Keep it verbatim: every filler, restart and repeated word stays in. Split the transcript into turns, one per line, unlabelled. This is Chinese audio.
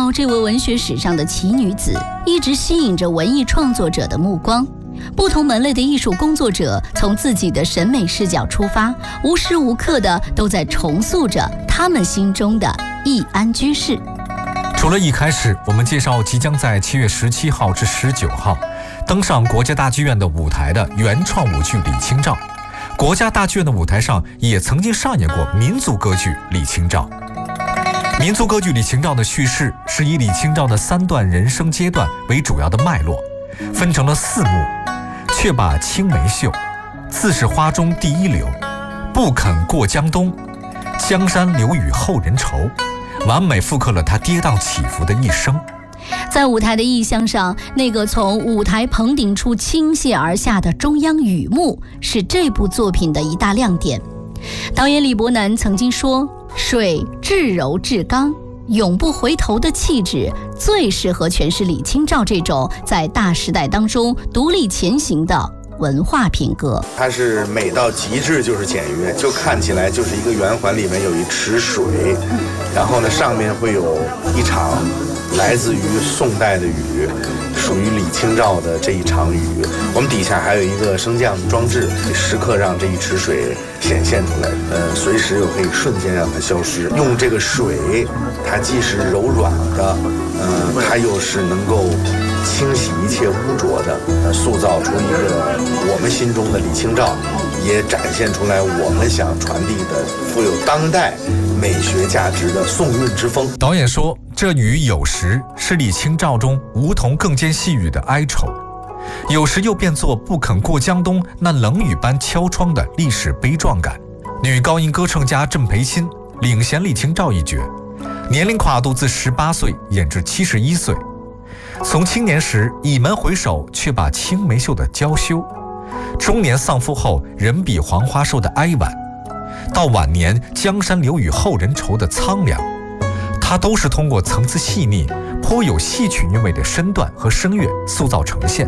照这位文学史上的奇女子，一直吸引着文艺创作者的目光。不同门类的艺术工作者从自己的审美视角出发，无时无刻的都在重塑着他们心中的易安居士。
除了一开始我们介绍即将在七月十七号至十九号登上国家大剧院的舞台的原创舞剧《李清照》，国家大剧院的舞台上也曾经上演过民族歌剧《李清照》。民族歌剧《李清照》的叙事是以李清照的三段人生阶段为主要的脉络，分成了四幕：却把青梅嗅、自是花中第一流、不肯过江东、江山留与后人愁，完美复刻了他跌宕起伏的一生。
在舞台的意象上，那个从舞台棚顶处倾泻而下的中央雨幕是这部作品的一大亮点。导演李伯南曾经说，水至柔至刚，永不回头的气质最适合诠释李清照这种在大时代当中独立前行的文化品格。
它是美到极致，就是简约，就看起来就是一个圆环里面有一池水，然后呢上面会有一场来自于宋代的雨，属于李清照的这一场雨。我们底下还有一个升降装置，时刻让这一池水显现出来，呃，随时又可以瞬间让它消失。用这个水，它既是柔软的，呃，它又是能够清洗一切污浊的，呃，塑造出一个我们心中的李清照，也展现出来我们想传递的富有当代美学价值的宋韵之风。
导演说，这雨有时是李清照中梧桐更兼细雨的哀愁，有时又变作不肯过江东那冷雨般敲窗的历史悲壮感。女高音歌唱家郑培钦领衔李清照一角，年龄跨度自十八岁演至七十一岁。从青年时倚门回首，却把青梅嗅的娇羞；中年丧夫后人比黄花瘦的哀婉，到晚年江山留与后人愁的苍凉，它都是通过层次细腻、颇有戏曲韵味的身段和声乐塑造呈现。